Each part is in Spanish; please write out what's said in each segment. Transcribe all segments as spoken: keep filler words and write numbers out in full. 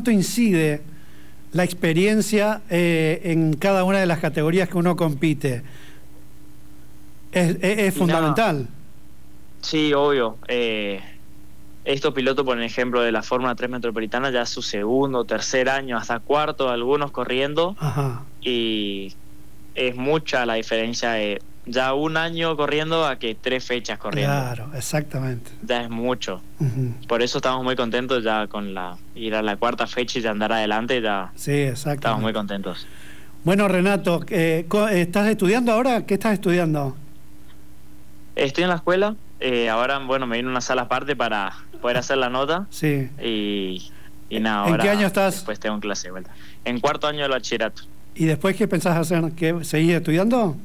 ¿cuánto incide la experiencia eh, en cada una de las categorías que uno compite? Es, es, es fundamental. Nada, sí, obvio. Eh, estos pilotos, por ejemplo, de la Fórmula tres Metropolitana, ya es su segundo, tercer año, hasta cuarto, algunos corriendo. Ajá. Y es mucha la diferencia de ya un año corriendo a que tres fechas corriendo. Claro, exactamente. Ya es mucho. Uh-huh. Por eso estamos muy contentos ya con la ir a la cuarta fecha y ya andar adelante. Ya sí, exactamente. Estamos muy contentos. Bueno, Renato, eh, ¿estás estudiando ahora? ¿Qué estás estudiando? Estoy en la escuela. Eh, ahora, bueno, me vine a una sala aparte para poder hacer la nota. Sí. Y, y nada, ¿En ahora qué año estás? Después tengo clase de vuelta. En cuarto año del bachillerato. ¿Y después qué pensás hacer? ¿Qué, ¿Seguir estudiando?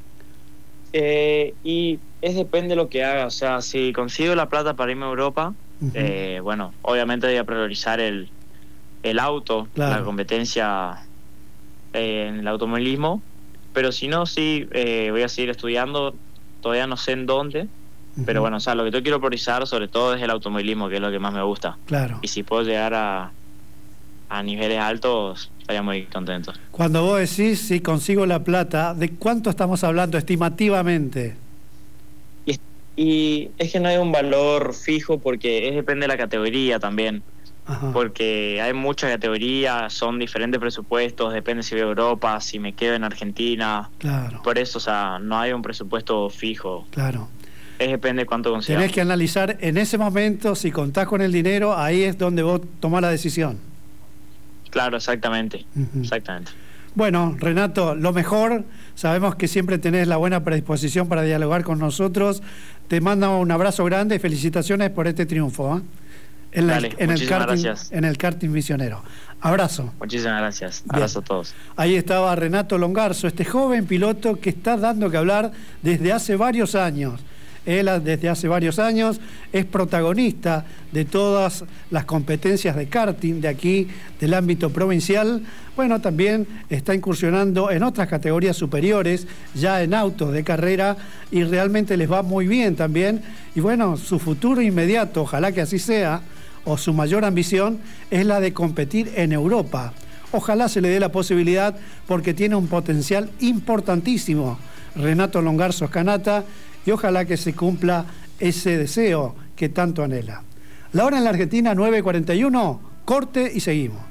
Eh, y es depende de lo que haga. O sea, si consigo la plata para irme a Europa, uh-huh. eh, bueno, obviamente voy a priorizar el, el auto, claro. La competencia eh, en el automovilismo. Pero si no, sí, eh, voy a seguir estudiando. Todavía no sé en dónde. Uh-huh. Pero bueno, o sea, lo que yo quiero priorizar sobre todo es el automovilismo, que es lo que más me gusta. Claro. Y si puedo llegar a, a niveles altos, estaría muy contento. Cuando vos decís si consigo la plata, ¿de cuánto estamos hablando estimativamente? Y, y es que no hay un valor fijo porque es, depende de la categoría también. Ajá. Porque hay muchas categorías, son diferentes presupuestos, depende si voy a Europa, si me quedo en Argentina. Claro. Por eso, o sea, no hay un presupuesto fijo. Claro. Es depende de cuánto consigas. Tenés que analizar en ese momento, si contás con el dinero, ahí es donde vos tomás la decisión. Claro, exactamente. Uh-huh. Exactamente. Bueno, Renato, lo mejor, sabemos que siempre tenés la buena predisposición para dialogar con nosotros. Te mando un abrazo grande y felicitaciones por este triunfo, ¿eh? En, la, Dale, en, el karting, gracias. en el karting misionero. Abrazo. Muchísimas gracias. Abrazo a todos. Ahí estaba Renato Longarzo, este joven piloto que está dando que hablar desde hace varios años. Él desde hace varios años es protagonista de todas las competencias de karting de aquí, del ámbito provincial. Bueno, también está incursionando en otras categorías superiores, ya en autos de carrera, y realmente les va muy bien también. Y bueno, su futuro inmediato, ojalá que así sea, o su mayor ambición, es la de competir en Europa. Ojalá se le dé la posibilidad porque tiene un potencial importantísimo. Renato Longarzo Scanata, y ojalá que se cumpla ese deseo que tanto anhela. La hora en la Argentina, nueve cuarenta y uno, corte y seguimos.